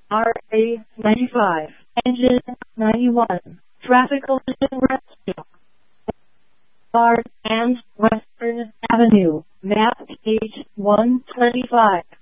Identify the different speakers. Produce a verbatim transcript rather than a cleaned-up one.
Speaker 1: R A ninety-five, engine ninety-one, traffic collision rescue. Guard and Western Avenue, map page one twenty-five.